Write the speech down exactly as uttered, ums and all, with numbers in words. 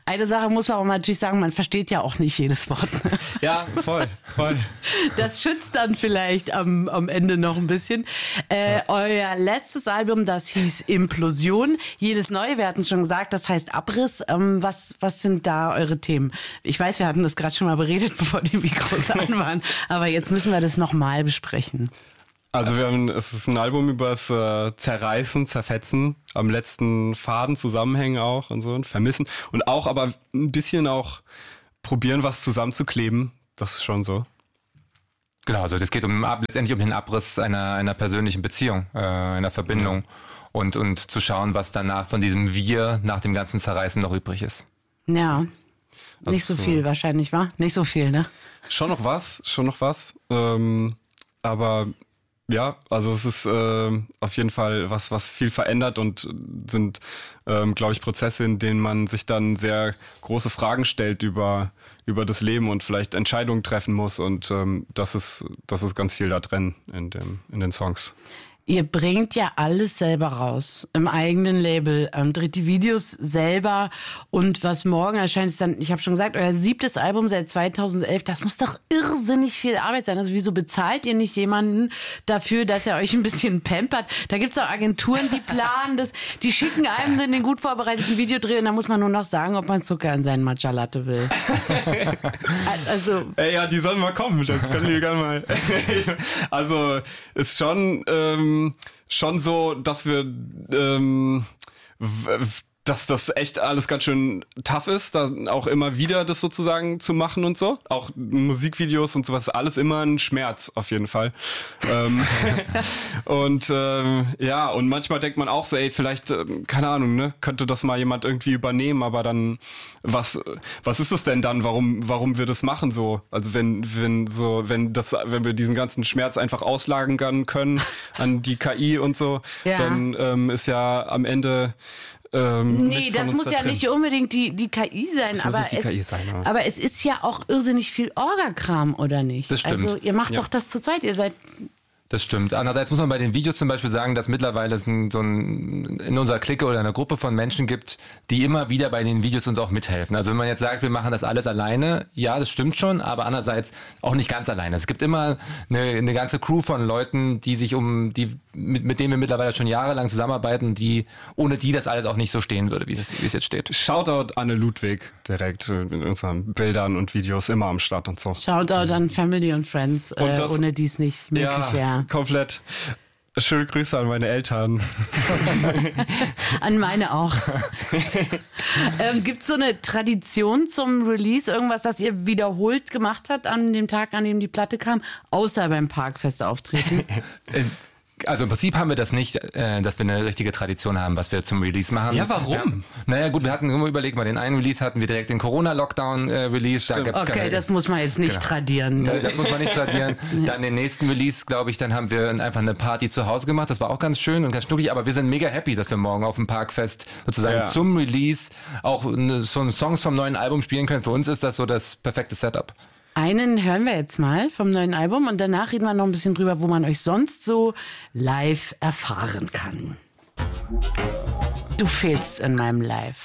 Eine Sache muss man auch natürlich sagen, man versteht ja auch nicht jedes Wort. Ja, voll, voll. Das schützt dann vielleicht am, am Ende noch ein bisschen. Äh, ja. Euer letztes Album, das hieß Implosion. Jedes neue, wir hatten es schon gesagt, das heißt Abriss. Ähm, was, was sind da eure Themen? Ich weiß, wir hatten das gerade schon mal beredet, bevor die Mikros an waren, aber jetzt müssen wir das nochmal besprechen. Also wir haben, es ist ein Album über das äh, Zerreißen, Zerfetzen, am letzten Faden zusammenhängen auch und so und vermissen und auch aber ein bisschen auch probieren, was zusammenzukleben. Das ist schon so. Genau, also das geht um letztendlich um den Abriss einer einer persönlichen Beziehung, äh, einer Verbindung ja. und und zu schauen, was danach von diesem Wir nach dem ganzen Zerreißen noch übrig ist. Ja, nicht so viel wahrscheinlich, wa? Nicht so viel, ne? Schon noch was, schon noch was. Ähm, aber ja, also es ist äh, auf jeden Fall was, was viel verändert und sind, ähm, glaube ich, Prozesse, in denen man sich dann sehr große Fragen stellt über über das Leben und vielleicht Entscheidungen treffen muss und ähm, das ist das ist ganz viel da drin in dem in den Songs. Ihr bringt ja alles selber raus, im eigenen Label, ähm, dreht die Videos selber und was morgen erscheint ist dann, ich habe schon gesagt, euer siebtes Album seit zweitausendelf, das muss doch irrsinnig viel Arbeit sein. Also wieso bezahlt ihr nicht jemanden dafür, dass er euch ein bisschen pampert? Da gibt's doch Agenturen, die planen das, die schicken einem in den gut vorbereiteten Videodreh und dann muss man nur noch sagen, ob man Zucker in seinen Matcha Latte will. Also, Ey, ja, die sollen mal kommen, das können wir gerne mal. Also ist schon ähm, schon so, dass wir ähm, w- dass das echt alles ganz schön tough ist, da auch immer wieder das sozusagen zu machen und so. Auch Musikvideos und sowas, alles immer ein Schmerz auf jeden Fall. ähm, und ähm, ja, und manchmal denkt man auch so, ey, vielleicht, ähm, keine Ahnung, ne, könnte das mal jemand irgendwie übernehmen, aber dann, was was ist das denn dann, warum warum wir das machen so? Also wenn wenn so, wenn das, wenn wir diesen ganzen Schmerz einfach auslagern können an die K I und so, ja. dann ähm, ist ja am Ende Ähm, nee, das muss da ja drin. Nicht unbedingt die, die K I sein, das aber, muss nicht die es, K I sein ja. aber es ist ja auch irrsinnig viel Orga-Kram, oder nicht? Das stimmt. Also ihr macht ja. doch das zu zweit, ihr seid... Das stimmt. Andererseits muss man bei den Videos zum Beispiel sagen, dass mittlerweile es ein, so ein, in unserer Clique oder einer Gruppe von Menschen gibt, die immer wieder bei den Videos uns auch mithelfen. Also wenn man jetzt sagt, wir machen das alles alleine, ja, das stimmt schon, aber andererseits auch nicht ganz alleine. Es gibt immer eine, eine ganze Crew von Leuten, die sich um, die mit, mit denen wir mittlerweile schon jahrelang zusammenarbeiten, die ohne die das alles auch nicht so stehen würde, wie es, wie es jetzt steht. Shoutout Anne Ludwig direkt in unseren Bildern und Videos immer am Start und so. Shoutout an Family und Friends, und das, äh, ohne die es nicht möglich ja, wäre. Komplett. Schöne Grüße an meine Eltern. An meine auch. ähm, Gibt es so eine Tradition zum Release? Irgendwas, das ihr wiederholt gemacht habt an dem Tag, an dem die Platte kam? Außer beim Parkfest auftreten? Also im Prinzip haben wir das nicht, äh, dass wir eine richtige Tradition haben, was wir zum Release machen. Ja, warum? Haben, naja gut, wir hatten, überlegt mal, den einen Release hatten wir direkt den Corona-Lockdown-Release. Äh, da okay, keine, das muss man jetzt nicht genau. tradieren. Das, das muss man nicht tradieren. Dann den nächsten Release, glaube ich, dann haben wir einfach eine Party zu Hause gemacht. Das war auch ganz schön und ganz schnucklig, aber wir sind mega happy, dass wir morgen auf dem Parkfest sozusagen ja. zum Release auch eine, so Songs vom neuen Album spielen können. Für uns ist das so das perfekte Setup. Einen hören wir jetzt mal vom neuen Album und danach reden wir noch ein bisschen drüber, wo man euch sonst so live erfahren kann. Du fehlst in meinem Live.